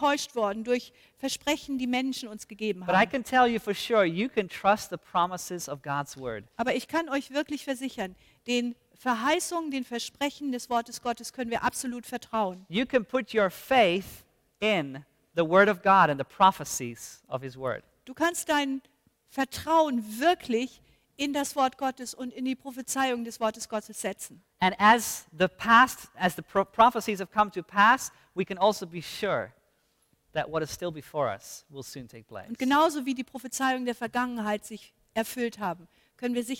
enttäuscht worden durch Versprechen, die Menschen uns gegeben But I haben. can tell you for sure, you can trust the promises of God's word. Aber ich kann euch wirklich versichern, den Verheißungen, den Versprechen des Wortes Gottes können wir absolut vertrauen. You can put your faith in the word of God and the prophecies of his word. Du kannst dein Vertrauen wirklich in das Wort Gottes und in die Prophezeiung des Wortes Gottes setzen. And as the prophecies have come to pass, we can also be sure that what is still before us will soon take place. Und genauso wie die Prophezeiungen der Vergangenheit sich erfüllt haben, können wir sicher